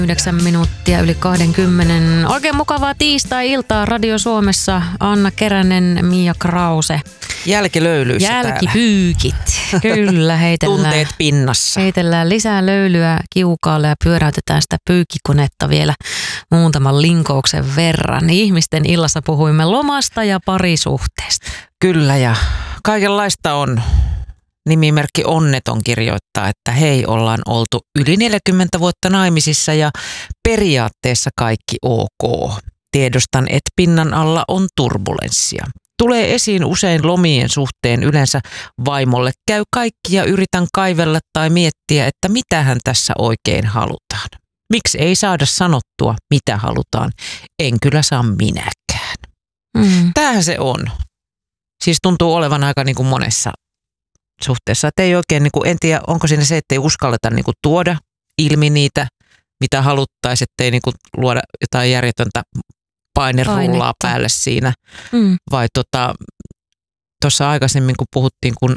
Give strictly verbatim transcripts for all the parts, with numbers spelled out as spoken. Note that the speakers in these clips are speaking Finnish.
Yhdeksän minuuttia yli kahdenkymmenen. Oikein mukavaa tiistai-iltaa Radio Suomessa. Anna Keränen, Mia Krause. Jälkilöylyissä Jälkipyykit. Kyllä, heitellään. Tunteet pinnassa. Heitellään lisää löylyä kiukaalle ja pyöräytetään sitä pyykkikonetta vielä muutaman linkouksen verran. Ihmisten illassa puhuimme lomasta ja parisuhteesta. Kyllä, ja kaikenlaista on. Nimimerkki Onneton kirjoittaa, että hei, ollaan oltu yli neljäkymmentä vuotta naimisissa ja periaatteessa kaikki ok. Tiedostan, että pinnan alla on turbulenssia. Tulee esiin usein lomien suhteen, yleensä vaimolle käy kaikki ja yritän kaivella tai miettiä, että mitähän tässä oikein halutaan. Miksi ei saada sanottua, mitä halutaan? En kyllä saa minäkään. Mm. Tämähän se on. Siis tuntuu olevan aika niin kuin monessa suhteessa, että ei oikein, niin kuin, en tiedä, onko siinä se, että ei uskalleta niin kuin, tuoda ilmi niitä, mitä haluttaisiin, ettei niin kuin, luoda jotain järjetöntä painerullaa päälle siinä. Mm. Vai tuossa tota, aikaisemmin, kun puhuttiin, kun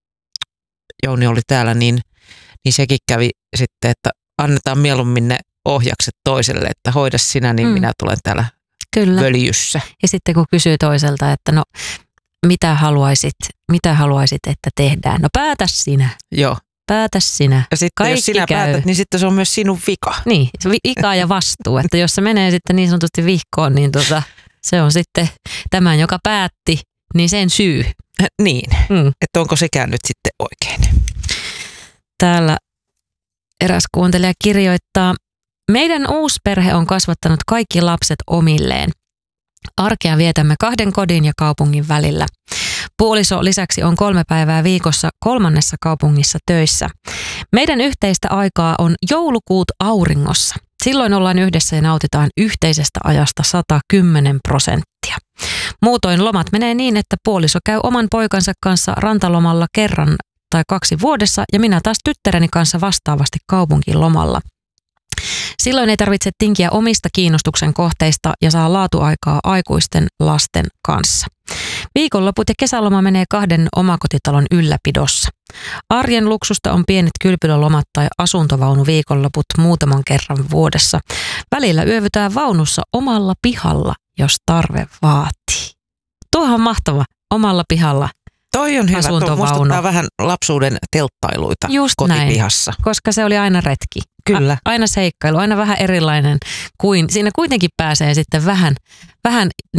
Jouni oli täällä, niin, niin sekin kävi sitten, että annetaan mieluummin ne ohjakset toiselle, että hoida sinä, niin mm. minä tulen täällä Kyllä. völjyssä. Ja sitten kun kysyy toiselta, että no mitä haluaisit, mitä haluaisit, että tehdään? No päätä sinä. Joo. Päätä sinä. Ja sitten Kaikki jos sinä käy. päätät, niin sitten se on myös sinun vika. Niin, vika ja vastuu. Että jos se menee sitten niin sanotusti vihkoon, niin tota, se on sitten tämän, joka päätti, niin sen syy. Niin, mm. että onko sekään nyt sitten oikein. Täällä eräs kuuntelija kirjoittaa, meidän uusperhe on kasvattanut kaikki lapset omilleen. Arkea vietämme kahden kodin ja kaupungin välillä. Puoliso lisäksi on kolme päivää viikossa kolmannessa kaupungissa töissä. Meidän yhteistä aikaa on joulukuut auringossa. Silloin ollaan yhdessä ja nautitaan yhteisestä ajasta sata kymmenen prosenttia. Muutoin lomat menee niin, että puoliso käy oman poikansa kanssa rantalomalla kerran tai kaksi vuodessa ja minä taas tyttäreni kanssa vastaavasti kaupunkilomalla. Silloin ei tarvitse tinkiä omista kiinnostuksen kohteista ja saa laatuaikaa aikuisten lasten kanssa. Viikonloput ja kesäloma menee kahden omakotitalon ylläpidossa. Arjen luksusta on pienet kylpylälomat tai asuntovaunuviikonloput muutaman kerran vuodessa. Välillä yövytään vaunussa omalla pihalla, jos tarve vaatii. Tuohan on mahtava, omalla pihalla. Toi on hyvä, tuo muistuttaa vähän lapsuuden telttailuita Just kotipihassa. Näin, koska se oli aina retki. Kyllä. A- aina seikkailu, aina vähän erilainen kuin, siinä kuitenkin pääsee sitten vähän, vähän